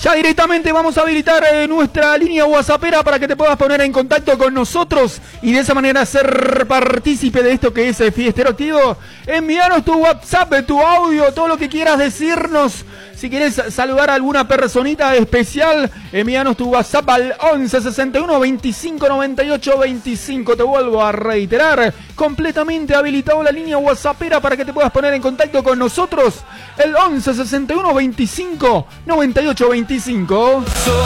Ya directamente vamos a habilitar nuestra línea WhatsAppera para que te puedas poner en contacto con nosotros y de esa manera ser partícipe de esto que es Fiestero Activo. Envíanos tu WhatsApp, tu audio, todo lo que quieras decirnos. Si quieres saludar a alguna personita especial, envíanos tu WhatsApp al 11 61 25 98 25. Te vuelvo a reiterar, completamente habilitado la línea WhatsAppera para que te puedas poner en contacto con nosotros. El 11 61 25 98 25.